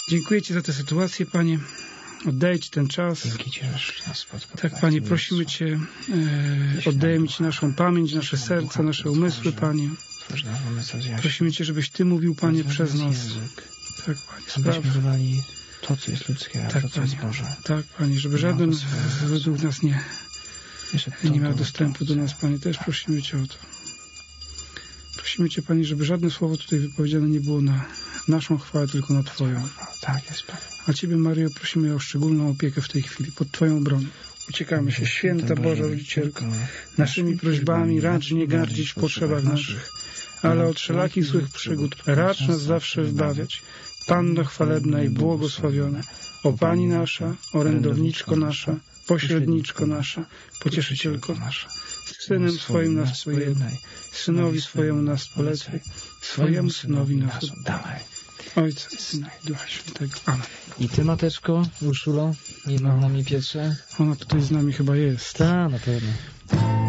Dziękuję Ci za tę sytuację, Panie. Oddaję Ci ten czas. Dzięki Ci, że nas spotkał. Tak, Panie, prosimy Cię, oddajemy Ci naszą pamięć, nasze serca, nasze umysły, Panie. Prosimy Cię, żebyś Ty mówił, Panie, przez nas. Tak, Panie, abyśmy wydali to, co jest ludzkie, a tak, to, co jest Boże. Tak, Panie, żeby żaden według nas nie miał dostępu do nas, Panie. Też prosimy Cię o to. Prosimy Cię, Panie, żeby żadne słowo tutaj wypowiedziane nie było na naszą chwałę, tylko na Twoją. Tak jest, Panie. A Ciebie, Maryjo, prosimy o szczególną opiekę w tej chwili, pod Twoją obronę. Uciekamy się, święta Boża Rodzicielko, naszymi prośbami racz nie gardzić w potrzebach naszych, ale od wszelakich złych przygód racz nas zawsze wybawiać. Panno chwalebna i błogosławiona, o Pani nasza, orędowniczko nasza, pośredniczko nasza, pocieszycielko nasza, Synem swoim nas pojednaj, Synowi swojemu nas polecaj, swojemu Synowi nas oddawaj. Ojca i Syna i Ducha Świętego. Amen. I Ty, Mateczko, Urszulo, i nad nami Pietrze. Ona tutaj z nami chyba jest. Tak, na pewno.